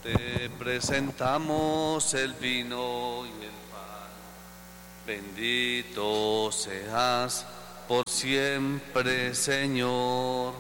Te presentamos el vino y el pan. Bendito seas por siempre, Señor.